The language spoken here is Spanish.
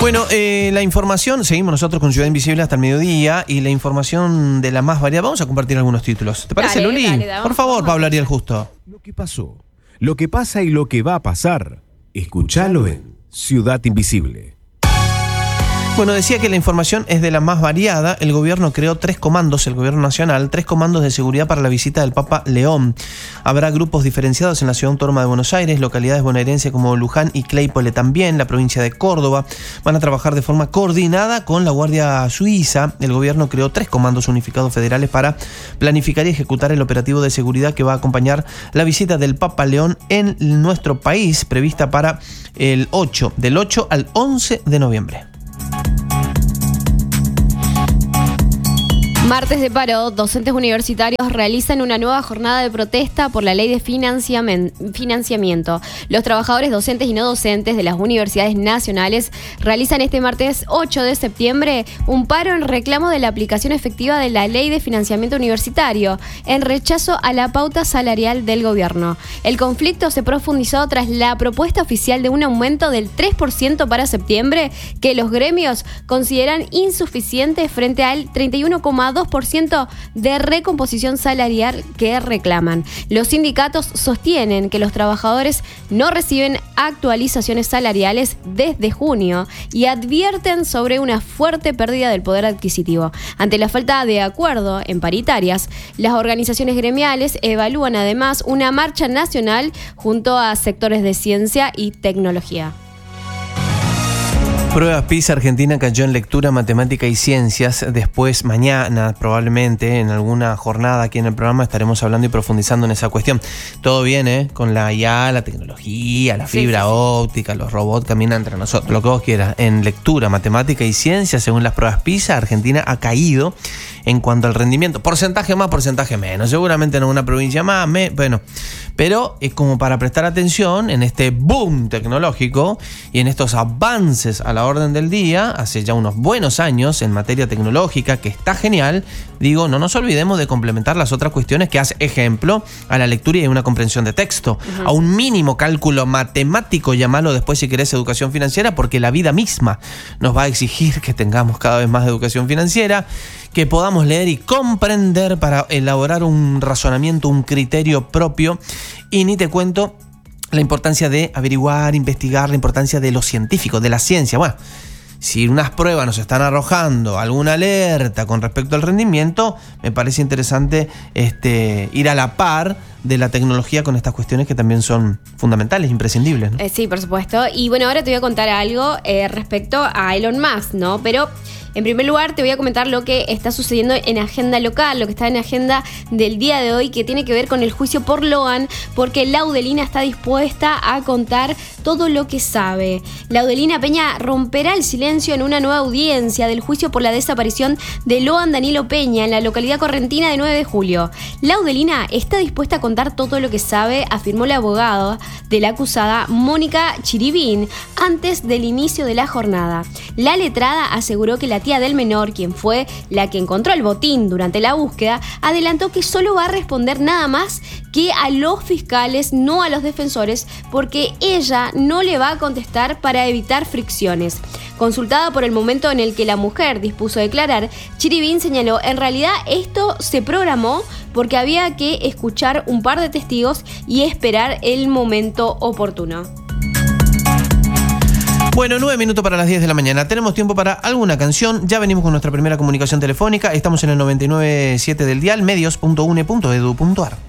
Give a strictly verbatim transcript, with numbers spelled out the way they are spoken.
Bueno, eh, la información, seguimos nosotros con Ciudad Invisible hasta el mediodía y la información de la más variada. Vamos a compartir algunos títulos. ¿Te parece, Dale, Luli? dale, dale, Por favor, vamos. Pablo Ariel Justo. Lo que pasó, lo que pasa y lo que va a pasar. Escuchalo en Ciudad Invisible. Bueno, decía que la información es de la más variada. El gobierno creó tres comandos, el gobierno nacional, tres comandos de seguridad para la visita del Papa León. Habrá grupos diferenciados en la ciudad autónoma de Buenos Aires, localidades bonaerenses como Luján y Claypole también, la provincia de Córdoba. Van a trabajar de forma coordinada con la Guardia Suiza. El gobierno creó tres comandos unificados federales para planificar y ejecutar el operativo de seguridad que va a acompañar la visita del Papa León en nuestro país, prevista para el ocho, del ocho al once de noviembre. Martes de paro, docentes universitarios realizan una nueva jornada de protesta por la ley de financiamiento. Los trabajadores docentes y no docentes de las universidades nacionales realizan este martes ocho de septiembre un paro en reclamo de la aplicación efectiva de la ley de financiamiento universitario, en rechazo a la pauta salarial del gobierno. El conflicto se profundizó tras la propuesta oficial de un aumento del tres por ciento para septiembre, que los gremios consideran insuficiente frente al treinta y uno coma dos por ciento de recomposición salarial que reclaman. Los sindicatos sostienen que los trabajadores no reciben actualizaciones salariales desde junio y advierten sobre una fuerte pérdida del poder adquisitivo. Ante la falta de acuerdo en paritarias, las organizaciones gremiales evalúan además una marcha nacional junto a sectores de ciencia y tecnología. Pruebas PISA, Argentina cayó en lectura, matemática y ciencias. Después, mañana, probablemente, en alguna jornada aquí en el programa, estaremos hablando y profundizando en esa cuestión. Todo viene con la I A, la tecnología, la fibra sí, sí, óptica, los robots caminan entre nosotros, lo que vos quieras. En lectura, matemática y ciencias, según las pruebas PISA, Argentina ha caído en cuanto al rendimiento. Porcentaje más, porcentaje menos. Seguramente en alguna provincia más, me, bueno. Pero es como para prestar atención en este boom tecnológico y en estos avances a la orden del día, hace ya unos buenos años en materia tecnológica, que está genial. Digo, no nos olvidemos de complementar las otras cuestiones que hace ejemplo a la lectura y a una comprensión de texto, uh-huh. a un mínimo cálculo matemático, llamalo después si querés educación financiera, porque la vida misma nos va a exigir que tengamos cada vez más educación financiera, que podamos leer y comprender para elaborar un razonamiento, un criterio propio. Y ni te cuento la importancia de averiguar, investigar, la importancia de lo científico, de la ciencia. Bueno, si unas pruebas nos están arrojando alguna alerta con respecto al rendimiento, me parece interesante este, ir a la par de la tecnología con estas cuestiones que también son fundamentales, imprescindibles, ¿no? Eh, sí, por supuesto. Y bueno, ahora te voy a contar algo eh, respecto a Elon Musk, ¿no? Pero en primer lugar te voy a comentar lo que está sucediendo en agenda local, lo que está en agenda del día de hoy, que tiene que ver con el juicio por Loan, porque Laudelina está dispuesta a contar todo lo que sabe. Laudelina Peña romperá el silencio en una nueva audiencia del juicio por la desaparición de Loan Danilo Peña en la localidad correntina de nueve de julio. Laudelina está dispuesta a contar todo lo que sabe, afirmó la abogada de la acusada Mónica Chiribín antes del inicio de la jornada. La letrada aseguró que la tía del menor, quien fue la que encontró el botín durante la búsqueda, adelantó que solo va a responder nada más que a los fiscales, no a los defensores, porque ella no le va a contestar para evitar fricciones. Consultada por el momento en el que la mujer dispuso declarar, Chiribín señaló: en realidad esto se programó porque había que escuchar un par de testigos y esperar el momento oportuno. Bueno, nueve minutos para las diez de la mañana. Tenemos tiempo para alguna canción. Ya venimos con nuestra primera comunicación telefónica. Estamos en el noventa y nueve punto siete del dial, medios punto une punto edu punto ar.